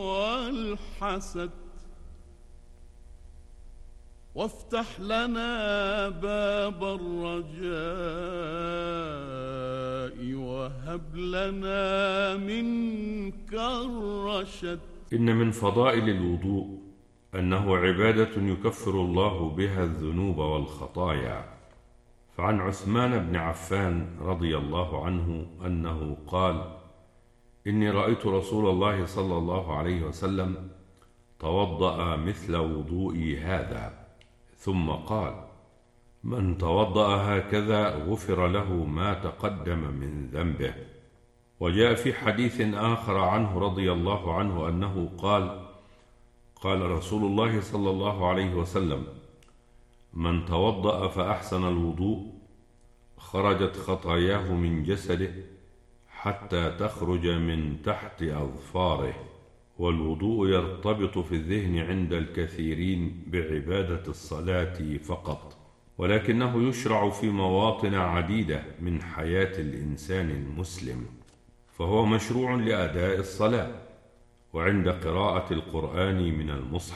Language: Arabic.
والحسد، وافتح لنا باب الرجاء، وهب لنا منك الرشد. إن من فضائل الوضوء أنه عبادة يكفر الله بها الذنوب والخطايا. فعن عثمان بن عفان رضي الله عنه أنه قال: إني رأيت رسول الله صلى الله عليه وسلم توضأ مثل وضوئي هذا، ثم قال: من توضأ هكذا غفر له ما تقدم من ذنبه. وجاء في حديث آخر عنه رضي الله عنه أنه قال: قال رسول الله صلى الله عليه وسلم: من توضأ فأحسن الوضوء خرجت خطاياه من جسده حتى تخرج من تحت أظفاره. والوضوء يرتبط في الذهن عند الكثيرين بعبادة الصلاة فقط، ولكنه يشرع في مواطن عديدة من حياة الإنسان المسلم، فهو مشروع لأداء الصلاة، وعند قراءة القرآن من المصحف،